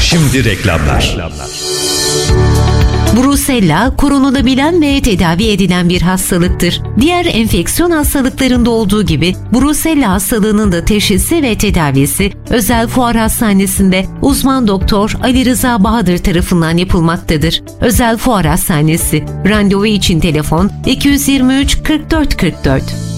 Şimdi reklamlar. Brusella, korunulabilen ve tedavi edilen bir hastalıktır. Diğer enfeksiyon hastalıklarında olduğu gibi Brusella hastalığının da teşhisi ve tedavisi Özel Fuar Hastanesi'nde uzman doktor Ali Rıza Bahadır tarafından yapılmaktadır. Özel Fuar Hastanesi. Randevu için telefon 223 44 44.